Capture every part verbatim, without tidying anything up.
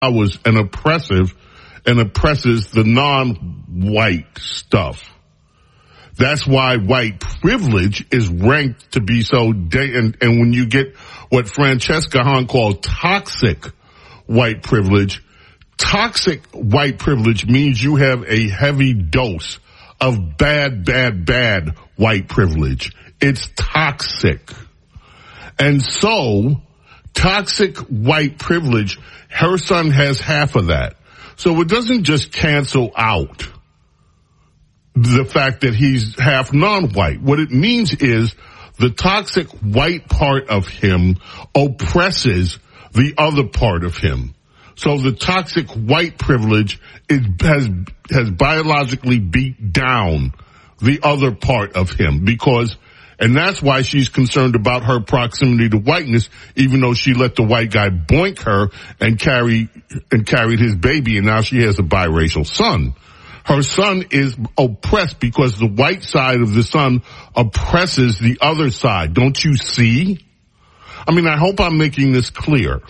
was an oppressive and oppresses the non-white stuff. That's why white privilege is ranked to be so, da- and, and when you get what Francesca Hahn called toxic white privilege, toxic white privilege means you have a heavy dose of bad, bad, bad white privilege. It's toxic. And so, toxic white privilege, her son has half of that. So it doesn't just cancel out the fact that he's half non-white. What it means is the toxic white part of him oppresses the other part of him. So the toxic white privilege is, has has biologically beat down the other part of him because, and that's why she's concerned about her proximity to whiteness, even though she let the white guy boink her and carry and carried his baby, and now she has a biracial son. Her son is oppressed because the white side of the son oppresses the other side. Don't you see? I mean, I hope I'm making this clear.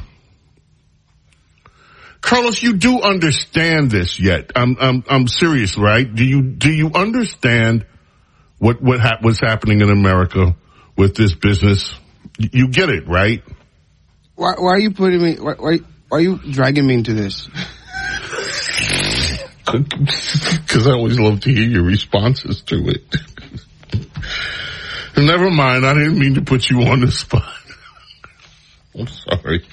Carlos, you do understand this yet? I'm, I'm, I'm serious, right? Do you, do you understand what, what ha- was happening in America with this business? You get it, right? Why, why are you putting me, why, why, why are you dragging me into this? Because I always love to hear your responses to it. Never mind, I didn't mean to put you on the spot. I'm sorry.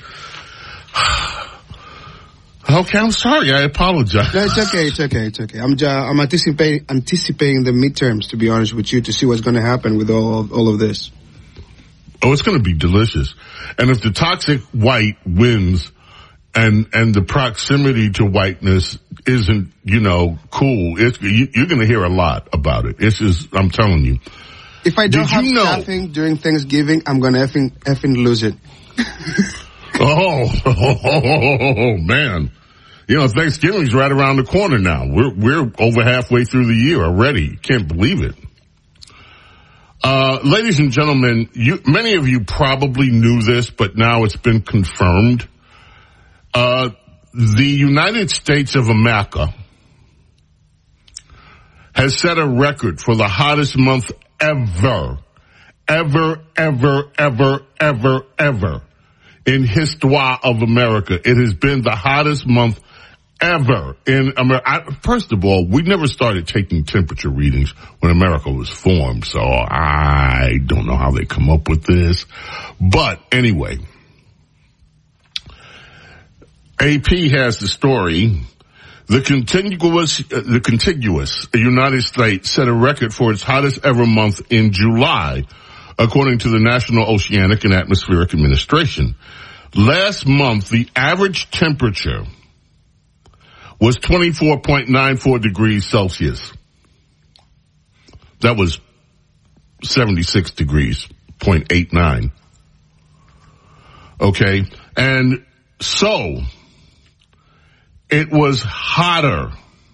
Okay, I'm sorry. I apologize. No, it's okay. It's okay. It's okay. I'm just, I'm anticipating anticipating the midterms, to be honest with you, to see what's going to happen with all of, all of this. Oh, it's going to be delicious. And if the toxic white wins, and and the proximity to whiteness isn't, you know, cool, it's, you, you're going to hear a lot about it. It's just, I'm telling you. If I don't Did have you know, staffing during Thanksgiving, I'm going to effing effing lose it. oh, oh, oh, oh, oh, man. You know, Thanksgiving's right around the corner now. We're, we're over halfway through the year already. Can't believe it. Uh, ladies and gentlemen, you, many of you probably knew this, but now it's been confirmed. Uh, the United States of America has set a record for the hottest month ever, ever, ever, ever, ever, ever in history of America. It has been the hottest month ever in America. First of all, we never started taking temperature readings when America was formed, so I don't know how they come up with this. But anyway, A P has the story. The contiguous, uh, the contiguous United States set a record for its hottest ever month in July, according to the National Oceanic and Atmospheric Administration. Last month, the average temperature was twenty-four point nine four degrees Celsius. That was seventy-six degrees, zero point eight nine. Okay. And so, it was hotter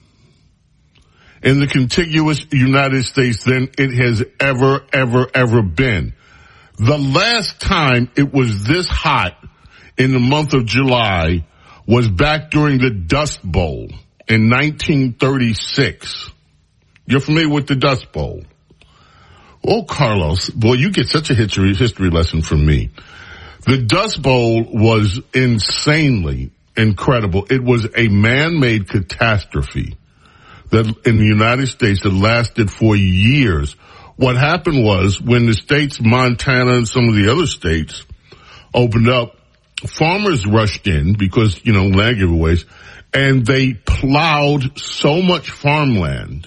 in the contiguous United States than it has ever, ever, ever been. The last time it was this hot in the month of July was back during the Dust Bowl in nineteen thirty-six. You're familiar with the Dust Bowl? Oh, Carlos, boy, you get such a history, history lesson from me. The Dust Bowl was insanely incredible. It was a man-made catastrophe that in the United States that lasted for years. What happened was when the states, Montana and some of the other states, opened up, farmers rushed in because, you know, land giveaways, and they plowed so much farmland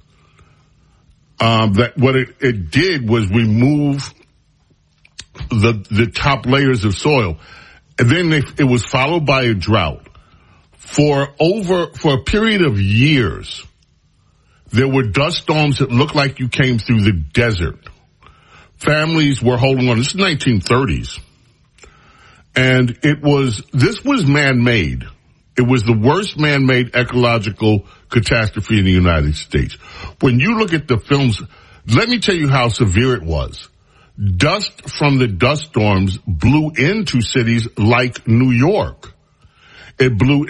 um, that what it, it did was remove the the top layers of soil. And then they, it was followed by a drought. For over, for a period of years, there were dust storms that looked like you came through the desert. Families were holding on. This is nineteen thirties. And it was, this was man-made. It was the worst man-made ecological catastrophe in the United States. When you look at the films, let me tell you how severe it was. Dust from the dust storms blew into cities like New York. It blew